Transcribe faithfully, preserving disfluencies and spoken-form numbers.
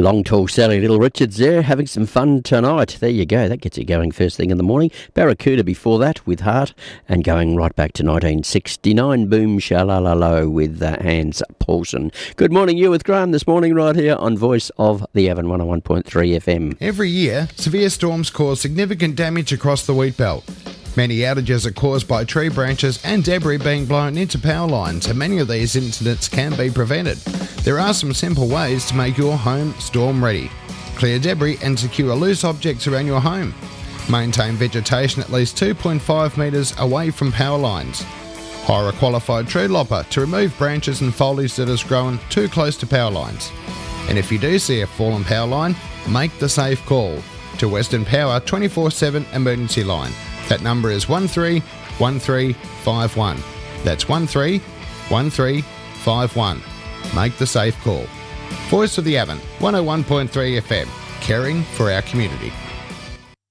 Long tall Sally Little Richards there, having some fun tonight. There you go, that gets you going first thing in the morning. Barracuda before that with Heart, and going right back to nineteen sixty-nine, Boom Shalalalo with uh, Hans Paulson. Good morning, you with Graham this morning right here on Voice of the Avon one oh one point three F M. Every year, severe storms cause significant damage across the wheat belt. Many outages are caused by tree branches and debris being blown into power lines, and many of these incidents can be prevented. There are some simple ways to make your home storm ready. Clear debris and secure loose objects around your home. Maintain vegetation at least two point five metres away from power lines. Hire a qualified tree lopper to remove branches and foliage that has grown too close to power lines. And if you do see a fallen power line, make the safe call to Western Power twenty-four seven emergency line. That number is one three one three five one. That's one three one three five one. Make the safe call. Voice of the Avon, one oh one point three F M, caring for our community.